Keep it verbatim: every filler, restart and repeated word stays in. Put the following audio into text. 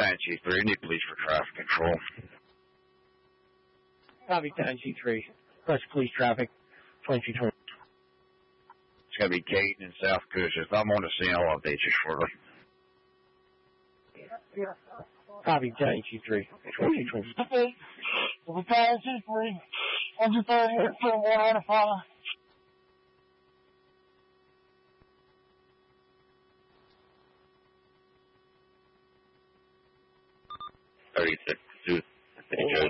Diane Chief three, I need police for traffic control. Copy, Diane Chief three. Request police traffic, twenty-two twenty. It's going to be Caden and South Coast. If I'm on the scene, I'll update you shortly. Copy, Diane Chief three, twenty-two twenty. Okay. Diane Chief three. one two thirty, one to follow. thirty-six, two